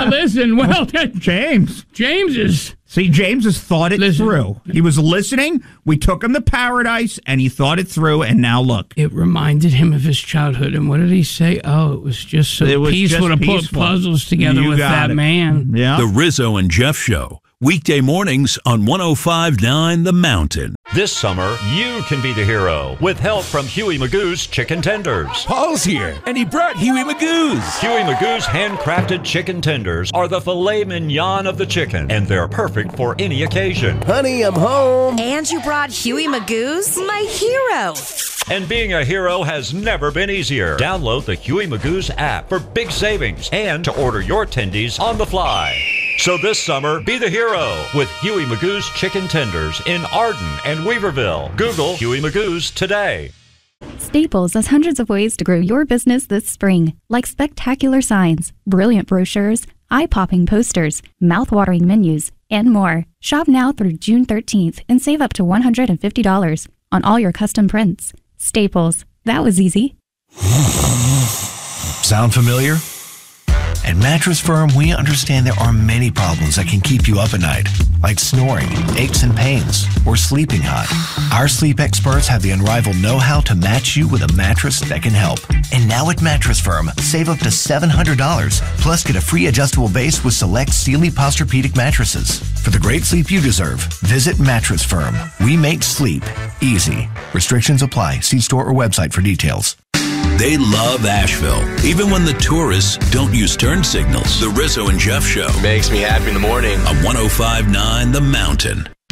Listen, well, James is... See, James has thought it through. He was listening. We took him to paradise, and he thought it through, and now look. It reminded him of his childhood, and what did he say? Oh, it was just so peaceful to put puzzles together with that man. Yeah. The Rizzo and Jeff Show, weekday mornings on 105.9 The Mountain. This summer, you can be the hero with help from Huey Magoo's Chicken Tenders. Paul's here, and he brought Huey Magoo's. Huey Magoo's handcrafted chicken tenders are the filet mignon of the chicken, and they're perfect for any occasion. Honey, I'm home. And you brought Huey Magoo's? My hero. And being a hero has never been easier. Download the Huey Magoo's app for big savings and to order your tendies on the fly. So this summer, be the hero with Huey Magoo's Chicken Tenders in Arden and Weaverville. Google Huey Magoo's today. Staples has hundreds of ways to grow your business this spring, like spectacular signs, brilliant brochures, eye-popping posters, mouth-watering menus, and more. Shop now through June 13th and save up to $150 on all your custom prints. Staples. That was easy. Sound familiar? At Mattress Firm, we understand there are many problems that can keep you up at night, like snoring, aches and pains, or sleeping hot. Our sleep experts have the unrivaled know-how to match you with a mattress that can help. And now at Mattress Firm, save up to $700, plus get a free adjustable base with select Sealy Posturepedic mattresses. For the great sleep you deserve, visit Mattress Firm. We make sleep easy. Restrictions apply. See store or website for details. They love Asheville, even when the tourists don't use turn signals. The Rizzo and Jeff Show. Makes me happy in the morning. On 105.9 The Mountain.